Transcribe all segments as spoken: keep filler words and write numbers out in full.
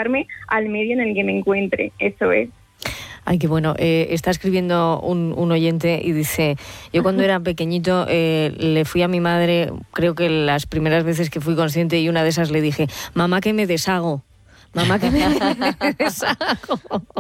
adaptarme al medio en el que me encuentre, eso es. Ay, qué bueno. Eh, está escribiendo un, un oyente y dice, yo cuando era pequeñito eh, le fui a mi madre, creo que las primeras veces que fui consciente, y una de esas le dije, mamá, que me deshago, mamá, que me deshago.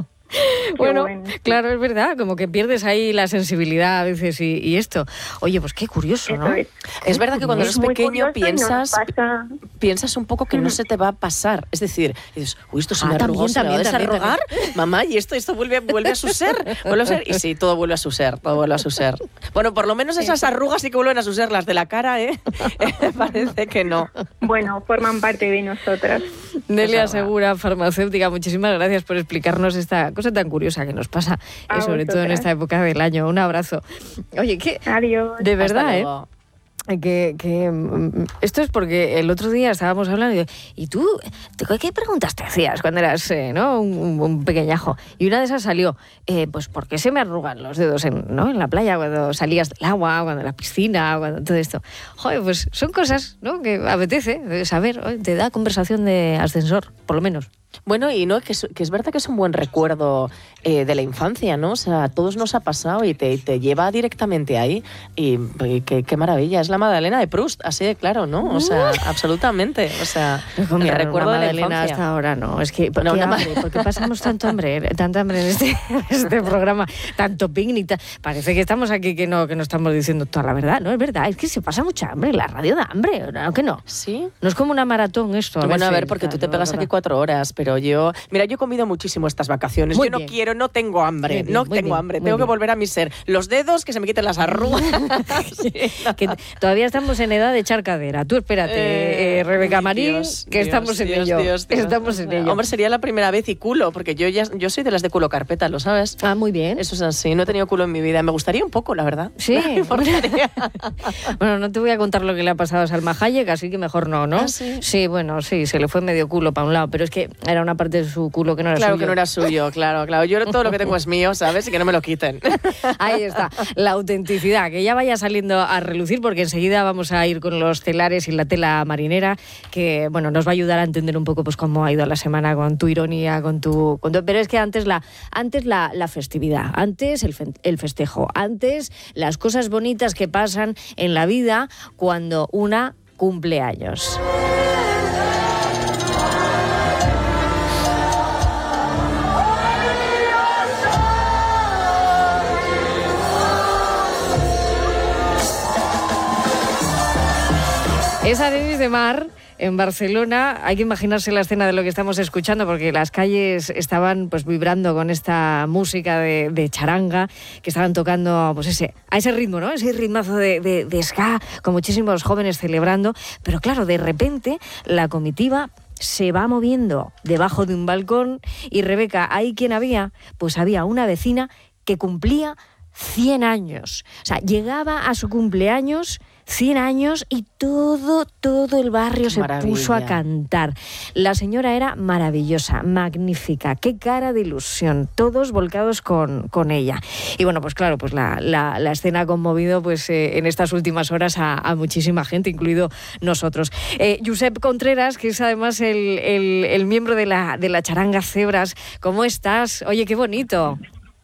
Bueno, bueno, claro, es verdad, como que pierdes ahí la sensibilidad a veces y, y esto. Oye, pues qué curioso, ¿no? Es, es verdad que cuando eres pequeño piensas piensas un poco que no se te va a pasar. Es decir, dices, uy, esto se ah, me arrugó, ¿se me va a desarrugar? También. Mamá, y esto, esto vuelve, vuelve a su ser, vuelve a ser. Y sí, todo vuelve a su ser, todo vuelve a su ser. Bueno, por lo menos esas arrugas sí que vuelven a su ser, las de la cara, ¿eh? Parece que no. Bueno, forman parte de nosotras. Nelia Segura, farmacéutica, muchísimas gracias por explicarnos esta cosa tan curiosa que nos pasa, eh, sobre todo en esta época del año. Un abrazo. Oye, ¿qué? Adiós. De verdad, ¿eh? Que, que esto es porque el otro día estábamos hablando y, y tú, ¿qué preguntas te hacías cuando eras eh, ¿no? un, un pequeñajo? Y una de esas salió, eh, pues ¿por qué se me arrugan los dedos en, ¿no? en la playa cuando salías del agua, cuando en la piscina, cuando todo esto? Joder, pues son cosas, ¿no? que apetece saber, te da conversación de ascensor, por lo menos. Bueno, y no, que es, que es verdad que es un buen recuerdo eh, de la infancia, ¿no? O sea, a todos nos ha pasado y te, te lleva directamente ahí. Y, y qué, qué maravilla, es la Magdalena de Proust, así de claro, ¿no? O sea, absolutamente. O sea, no, el recuerdo de la infancia. Hasta ahora no, es que ¿por qué, no, hambre? ¿Por qué pasamos tanto hambre, tanta hambre en este, este programa? Tanto picnic, ta... parece que estamos aquí que no, que no estamos diciendo toda la verdad, ¿no? Es verdad, es que se pasa mucha hambre, la radio da hambre, ¿no? ¿Que no? Sí. No es como una maratón esto. A bueno, veces, a ver, porque tú te pegas aquí cuatro horas, pero yo... Mira, yo he comido muchísimo estas vacaciones. Muy yo no bien. quiero, no tengo hambre. Bien, no muy tengo bien, hambre. muy Tengo bien. que volver a mi ser. Los dedos, que se me quiten las arrugas. Sí, que todavía estamos en edad de echar cadera. Tú espérate, eh, eh, Rebeca Marín, Dios, que Dios, estamos en Dios, ello. Dios, Dios. Estamos en ello. Hombre, sería la primera vez y culo, porque yo ya yo soy de las de culo carpeta, ¿lo sabes? Ah, muy bien. Eso es así. No he tenido culo en mi vida. Me gustaría un poco, la verdad. Sí. Bueno, no te voy a contar lo que le ha pasado a Salma Hayek, así que mejor no, ¿no? ¿Ah, sí? Sí, bueno, sí, se le fue medio culo para un lado, pero es que era una parte de su culo que no era claro suyo. Claro que no era suyo, claro, claro. Yo todo lo que tengo es mío, ¿sabes? Y que no me lo quiten. Ahí está, la autenticidad, que ya vaya saliendo a relucir, porque enseguida vamos a ir con los telares y la tela marinera, que bueno, nos va a ayudar a entender un poco pues cómo ha ido la semana con tu ironía, con tu... Con tu pero es que antes la antes la, la festividad, antes el, fe, el festejo, antes las cosas bonitas que pasan en la vida cuando una cumple años. Esa Denis de Mar, en Barcelona, hay que imaginarse la escena de lo que estamos escuchando, porque las calles estaban pues vibrando con esta música de, de charanga, que estaban tocando pues ese, a ese ritmo, ¿no? Ese ritmazo de, de, de ska, con muchísimos jóvenes celebrando. Pero claro, de repente la comitiva se va moviendo debajo de un balcón y, Rebeca, ¿ahí quién había? Pues había una vecina que cumplía cien años. O sea, llegaba a su cumpleaños... cien años y todo, todo el barrio se Maravilla. puso a cantar. La señora era maravillosa, magnífica, qué cara de ilusión, todos volcados con, con ella. Y bueno, pues claro, pues la, la, la escena ha conmovido pues, eh, en estas últimas horas a, a muchísima gente, incluido nosotros. Eh, Josep Contreras, que es además el, el, el miembro de la, de la charanga Cebras, ¿cómo estás? Oye, qué bonito.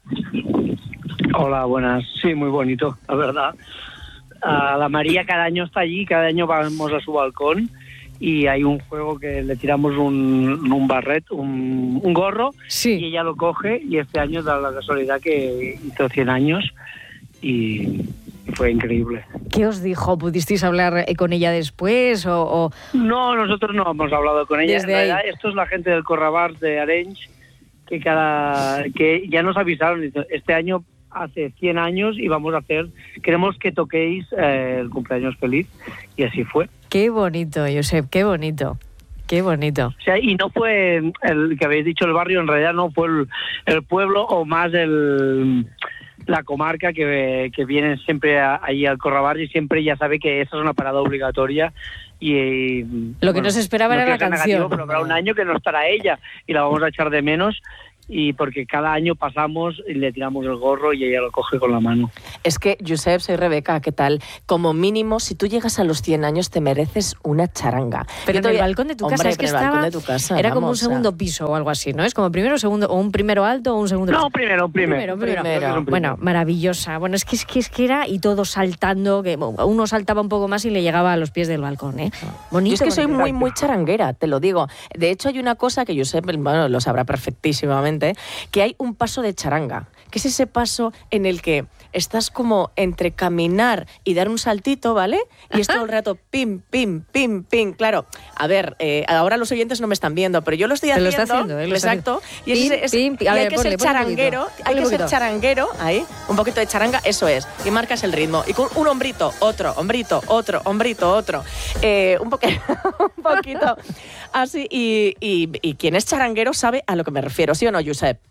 Hola, buenas. Sí, muy bonito, la verdad. Uh, la María cada año está allí, cada año vamos a su balcón y hay un juego que le tiramos un, un barret, un, un gorro, sí. Y ella lo coge, y este año da la casualidad que hizo cien años y fue increíble. ¿Qué os dijo? ¿Pudisteis hablar con ella después o...? o... No, nosotros no hemos hablado con ella. Desde en realidad, ahí. esto es la gente del Corrabar de Arenys, que, cada, que ya nos avisaron, este año... hace cien años y vamos a hacer, queremos que toquéis eh, el cumpleaños feliz, y así fue. Qué bonito, Josep, qué bonito, qué bonito. O sea, y no fue el que habéis dicho el barrio, en realidad no fue el, el pueblo o más el, la comarca que, que viene siempre a, ahí al Corrabar, y siempre ya sabe que esa es una parada obligatoria. Y, y lo que bueno, no se esperaba no era la canción. Negativo, pero habrá un año que no estará ella y la vamos a echar de menos. y porque cada año pasamos y le tiramos el gorro y ella lo coge con la mano. Es que, Josep, soy Rebeca, ¿qué tal? Como mínimo, si tú llegas a los cien años, te mereces una charanga. Pero en el balcón de tu casa, Hombre, es que en el balcón estaba, de tu casa, era como vamos, un segundo o sea. piso o algo así, ¿no? Es como primero, segundo, o un primero alto o un segundo No, piso. primero, Un primero. primero, primero. Primero. Primero. Bueno, maravillosa. Bueno, es que, es que es que era y todo saltando, que uno saltaba un poco más y le llegaba a los pies del balcón, ¿eh? Bonito. Yo es que soy bonito. muy, muy charanguera, te lo digo. De hecho, hay una cosa que Josep, bueno, lo sabrá perfectísimamente, que hay un paso de charanga, que es ese paso en el que estás como entre caminar y dar un saltito, ¿vale? Y es todo el rato pim, pim, pim, pim. Claro, a ver, eh, ahora los oyentes no me están viendo, pero yo lo estoy Te lo haciendo. está haciendo, ¿eh? Lo está exacto. haciendo. Y, es, Pim, es- pim, pim. y A hay ver, que ponle, ser ponle un charanguero, poquito. hay Ponle que un ser poquito. charanguero, ahí, un poquito de charanga, eso es. Y marcas el ritmo. Y con un hombrito, otro, hombrito, otro, hombrito, otro. Eh, un, poque- un poquito así. Y, y, y quien es charanguero sabe a lo que me refiero, ¿sí o no, Josep?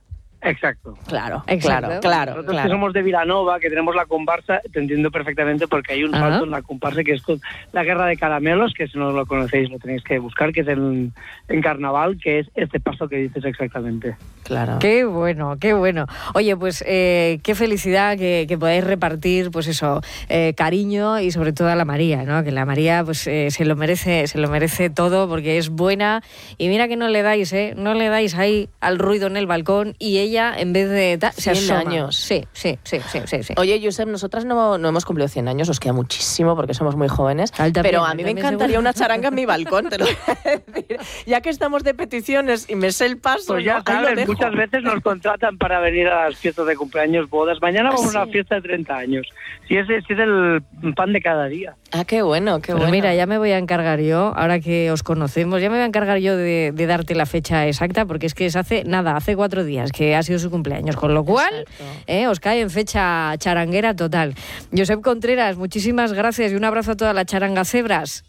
Exacto. Claro, Exacto. claro, claro, Nosotros claro. que somos de Vilanova, que tenemos la comparsa, te entiendo perfectamente porque hay un Ajá. salto en la comparsa que es con la Guerra de Caramelos, que si no lo conocéis lo tenéis que buscar, que es en, en Carnaval, que es este paso que dices exactamente. Claro. Qué bueno, qué bueno. Oye, pues eh, qué felicidad que, que podáis repartir, pues eso, eh, cariño y sobre todo a la María, ¿no? Que la María, pues eh, se lo merece, se lo merece todo porque es buena y mira que no le dais, ¿eh? No le dais ahí al ruido en el balcón y ella en vez de ta, se cien asoma. años. Sí, sí, sí, sí, sí, sí. Oye, Josep, nosotras no, no hemos cumplido cien años, nos queda muchísimo porque somos muy jóvenes, A él también, pero a a él mí me también encantaría seguro. una charanga en mi balcón, te lo voy a decir. Ya que estamos de peticiones y me sé el paso, Pues ya ¿no? Ahí lo sabes, dejo. muchas veces nos contratan para venir a las fiestas de cumpleaños, bodas. Mañana vamos ¿Ah, a sí? una fiesta de treinta años. Si es, si es el pan de cada día. Ah, qué bueno, qué Pues bueno. mira, ya me voy a encargar yo, ahora que os conocemos, ya me voy a encargar yo de, de darte la fecha exacta, porque es que es hace, nada, hace cuatro días que ha sido su cumpleaños, con lo cual Exacto. eh, os cae en fecha charanguera total. Josep Contreras, muchísimas gracias y un abrazo a todas las charangacebras.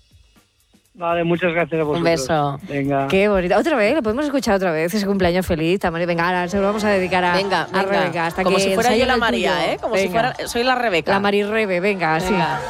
Vale, muchas gracias a vosotros. Un beso. Venga. Qué bonito. Otra vez, lo podemos escuchar otra vez, ese cumpleaños feliz. Tamara. Venga, ahora se lo vamos a dedicar a, Venga, a venga. Rebeca. Hasta Como que si fuera yo ensayen la el María, tuyo. ¿eh? Como si Venga. fuera... Soy la Rebeca. La Marirrebe, venga, así. Venga.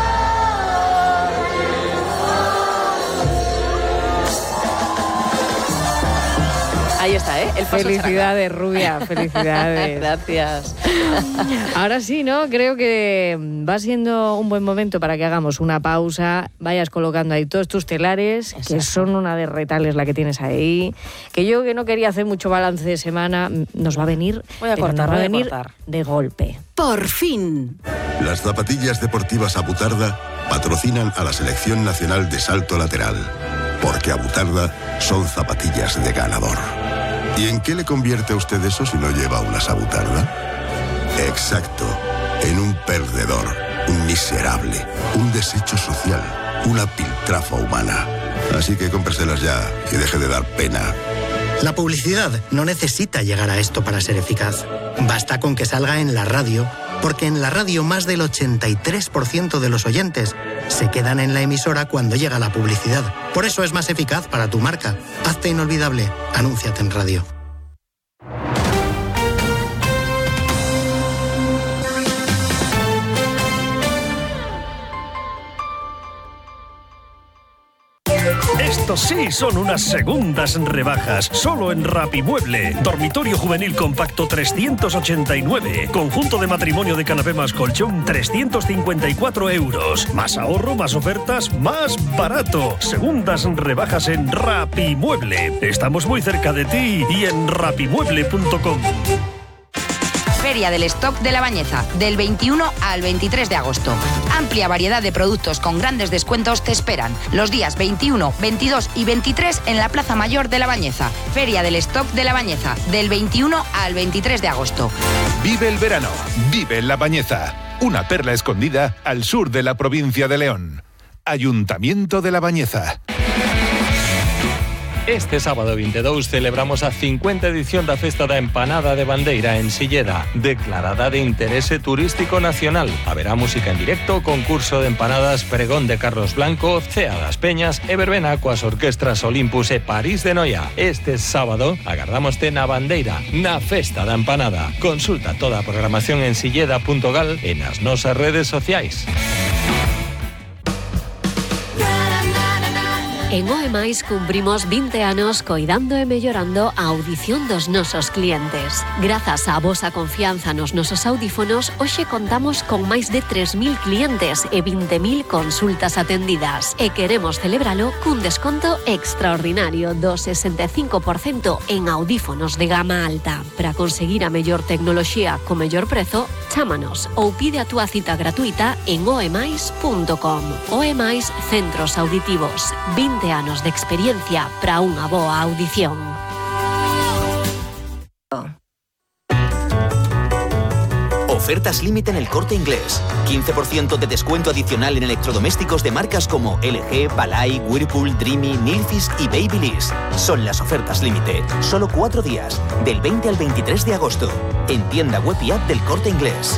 Ahí está, ¿eh? El paso Felicidades, rubia, charanga. felicidades. Gracias. Ahora sí, ¿no? Creo que va siendo un buen momento para que hagamos una pausa, vayas colocando ahí todos tus telares, Exacto. que son una de retales la que tienes ahí, que yo que no quería hacer mucho balance de semana, nos va a venir, Voy a pero cortar, nos va a voy a venir cortar. de golpe. Por fin. Las zapatillas deportivas Abutarda patrocinan a la Selección Nacional de Salto Lateral, porque Abutarda son zapatillas de ganador. ¿Y en qué le convierte a usted eso si no lleva unas Abutarda? Exacto, en un perdedor, un miserable, un desecho social, una piltrafa humana. Así que cómpreselas ya y deje de dar pena. La publicidad no necesita llegar a esto para ser eficaz. Basta con que salga en la radio, porque en la radio más del ochenta y tres por ciento de los oyentes se quedan en la emisora cuando llega la publicidad. Por eso es más eficaz para tu marca. Hazte inolvidable. Anúnciate en radio. Estos sí son unas segundas rebajas, solo en Rapimueble. Dormitorio juvenil compacto trescientos ochenta y nueve. Conjunto de matrimonio de canapé más colchón trescientos cincuenta y cuatro euros. Más ahorro, más ofertas, más barato. Segundas rebajas en Rapimueble. Estamos muy cerca de ti y en rapimueble punto com. Feria del Stock de La Bañeza, del veintiuno al veintitrés de agosto. Amplia variedad de productos con grandes descuentos te esperan los días veintiuno, veintidós y veintitrés en la Plaza Mayor de La Bañeza. Feria del Stock de La Bañeza, del veintiuno al veintitrés de agosto. Vive el verano, vive La Bañeza, una perla escondida al sur de la provincia de León. Ayuntamiento de La Bañeza. Este sábado veintidós celebramos a cincuenta edición da Festa da Empanada de Bandeira en Silleda, declarada de interese turístico nacional. Haberá música en directo, concurso de empanadas, pregón de Carlos Blanco, cea das Peñas e verbena coas orquestras Olympus e París de Noia. Este sábado agardámoste na Bandeira, na Festa da Empanada. Consulta toda a programación en silleda punto gal e nas nosas redes sociais. En O E Mais cumprimos vinte anos coidando e mellorando a audición dos nosos clientes. Grazas á vosa confianza nos nosos audífonos, hoxe contamos con máis de tres mil clientes e vinte mil consultas atendidas. E queremos celebralo cun desconto extraordinario do sesenta e cinco por cento en audífonos de gama alta. Para conseguir a mellor tecnoloxía co mellor prezo, chámanos ou pide a túa cita gratuita en o e mais punto com. O E Mais Centros Auditivos. vinte anos de experiencia para unha boa audición. Ofertas límite en El Corte Inglés. quince por ciento de descuento adicional en electrodomésticos de marcas como L G, Balay, Whirlpool, Dreamy, Nilfisk y Babyliss. Son las ofertas límite. Solo cuatro días, del veinte al veintitrés de agosto. En tienda web y app del Corte Inglés.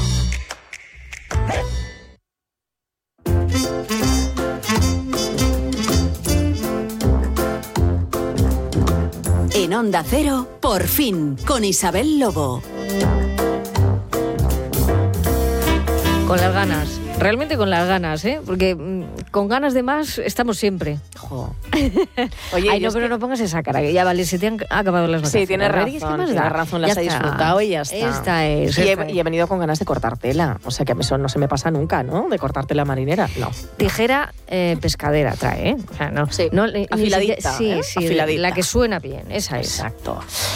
En Onda Cero, Por fin, con Isabel Lobo. Con las ganas, realmente con las ganas, ¿eh? Porque mmm, con ganas de más estamos siempre. Jo. Oye, Ay, no, pero que... no pongas esa cara, que ya vale, se te han acabado las vacaciones. Sí, tienes razón, tienes da? razón, las ya he disfrutado y ya está. Esta es. Y, esta he, y he venido con ganas de cortar tela, o sea que a mí eso no se me pasa nunca, ¿no? De cortarte la marinera, no. Tijera eh, pescadera trae, ¿eh? O sea, no. Sí, no, afiladita. Sí, ¿eh? sí, afiladita. La que suena bien, esa es. Exacto.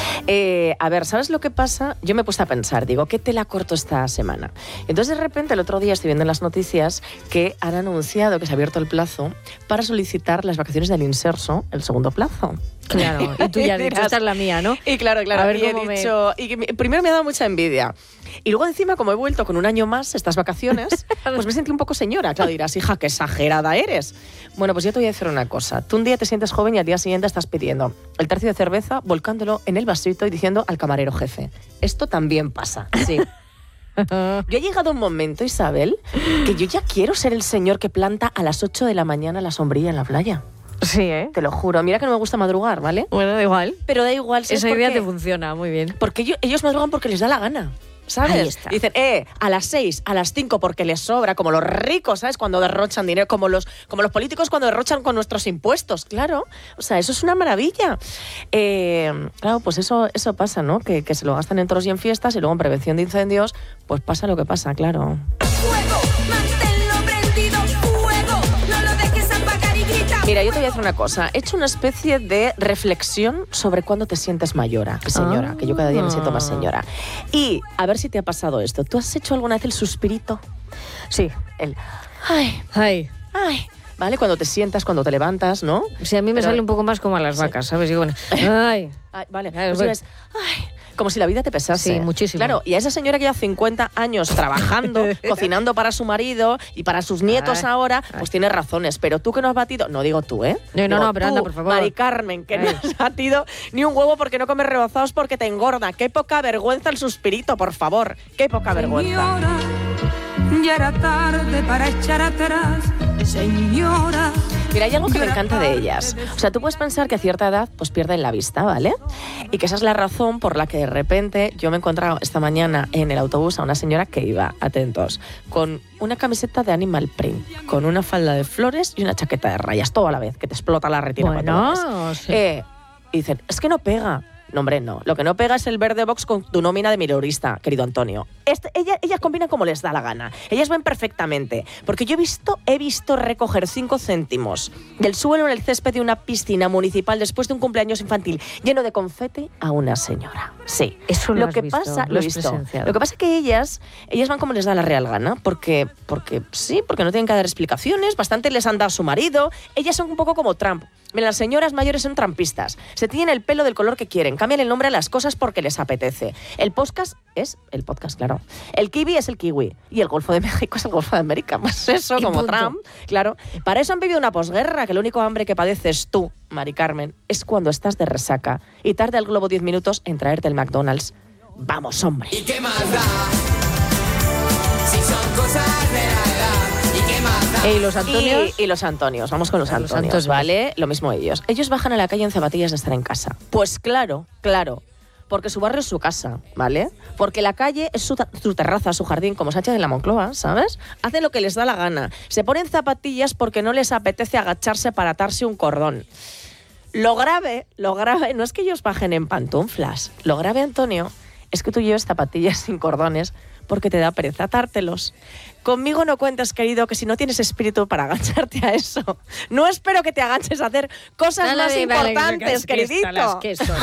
Eh, a ver, ¿sabes lo que pasa? Yo me he puesto a pensar, digo, ¿qué tela corto esta semana? Entonces de repente el otro día estoy viendo en las noticias que han anunciado que se ha abierto el plazo para solicitar las vacaciones del inserso, el segundo plazo. Claro, y tú ya has dicho, esta es la mía, ¿no? Y claro, claro, a ver y he cómo dicho, me... y que, primero me ha dado mucha envidia. Y luego encima, como he vuelto con un año más estas vacaciones, pues me sentí un poco señora. Claro, dirás, hija, qué exagerada eres. Bueno, pues yo te voy a decir una cosa. Tú un día te sientes joven y al día siguiente estás pidiendo el tercio de cerveza, volcándolo en el vasito y diciendo al camarero jefe. Esto también pasa, sí. Yo he llegado a un momento, Isabel, que yo ya quiero ser el señor que planta a las ocho de la mañana la sombrilla en la playa. Sí, ¿eh? Te lo juro. Mira que no me gusta madrugar, ¿vale? Bueno, da igual. Pero da igual. Esa idea te funciona muy bien. Porque ellos, ellos madrugan porque les da la gana. ¿Sabes? Ahí está. Dicen, eh, a las seis, a las cinco porque les sobra, como los ricos, ¿sabes? Cuando derrochan dinero, como los, como los políticos cuando derrochan con nuestros impuestos, claro. O sea, eso es una maravilla. Eh, claro, pues eso, eso pasa, ¿no? Que, que se lo gastan en toros y en fiestas y luego en prevención de incendios, pues pasa lo que pasa, claro. Fuego, manténlo prendido, fuego, no lo dejes apagar y grita. Mira, yo te voy a decir una cosa. He hecho una especie de reflexión sobre cuándo te sientes mayora, señora, ah. que yo cada día me siento más señora. Y a ver si te ha pasado esto. ¿Tú has hecho alguna vez el suspirito? Sí. El... Ay, ay, ay. ¿Vale? Cuando te sientas, cuando te levantas, ¿no? Sí, a mí me Pero... sale un poco más como a las vacas, sí. ¿sabes? Y bueno, ay. ay vale. Pues ves, ay. Como si la vida te pesase. Sí, muchísimo. Claro, y a esa señora que lleva cincuenta años trabajando, cocinando para su marido y para sus nietos ay, ahora, ay. pues tiene razones. Pero tú que no has batido, no digo tú, ¿eh? No, digo no, no, pero tú, anda, por favor. Mari Carmen, que ay. no has batido ni un huevo porque no comes rebozados porque te engorda. Qué poca vergüenza el suspirito, por favor. Qué poca vergüenza. Señora, ya era tarde para echar atrás. Señora. Mira, hay algo que me encanta de ellas. O sea, tú puedes pensar que a cierta edad pues pierden la vista, ¿vale? Y que esa es la razón por la que de repente yo me he encontrado esta mañana en el autobús a una señora que iba, atentos, con una camiseta de animal print, con una falda de flores y una chaqueta de rayas, todo a la vez, que te explota la retina. Bueno, cuando sí. eh, y dicen, es que no pega. No, hombre, no. Lo que no pega es el verde box con tu nómina de minorista, querido Antonio. Este, ella, ellas combinan como les da la gana. Ellas ven perfectamente. Porque yo he visto, he visto recoger cinco céntimos del suelo en el césped de una piscina municipal después de un cumpleaños infantil lleno de confeti a una señora. Sí. Eso lo, lo has que visto, pasa, lo, lo he visto. presenciado. Lo que pasa es que ellas, ellas van como les da la real gana, porque, porque sí, porque no tienen que dar explicaciones, bastante les han dado a su marido. Ellas son un poco como Trump. Mira, las señoras mayores son trampistas. Se tienen el pelo del color que quieren, cambian el nombre a las cosas porque les apetece. El podcast es el podcast, claro. El kiwi es el kiwi. Y el Golfo de México es el Golfo de América. Pues eso, como punto. Trump. Claro. Para eso han vivido una posguerra, que el único hambre que padeces tú, Mari Carmen, es cuando estás de resaca y tarda el globo diez minutos en traerte el McDonald's. ¡Vamos, hombre! ¿Y qué más da? Si son cosas de la edad. ¿Y qué más da? ¿Y los Antonios? Y, y los Antonios. Vamos con los Los Antonios, Antonios, ¿vale? Lo mismo ellos. Ellos bajan a la calle en zapatillas de estar en casa. Pues claro, claro. porque su barrio es su casa, ¿vale? Porque la calle es su, ta- su terraza, su jardín, como Sánchez de la Moncloa, ¿sabes? Hacen lo que les da la gana. Se ponen zapatillas porque no les apetece agacharse para atarse un cordón. Lo grave, lo grave, no es que ellos bajen en pantuflas. Lo grave, Antonio, es que tú lleves zapatillas sin cordones porque te da pereza atártelos. Conmigo no cuentas, querido, que si no tienes espíritu para agacharte a eso. No espero que te agaches a hacer cosas Dale, más dale, importantes, que es que queridito. está las quesos.